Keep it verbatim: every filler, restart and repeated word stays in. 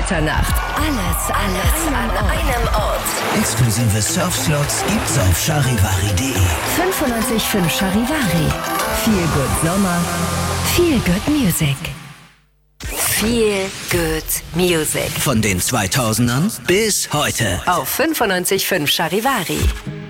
Mitternacht. Alles, alles an einem Ort. Exklusive Surfslots gibt's auf charivari punkt de. fünfundneunzig Komma fünf Charivari. Feel good Sommer. Feel good Music. Feel good Music. Von den zweitausendern bis heute. Auf fünfundneunzig Komma fünf Charivari.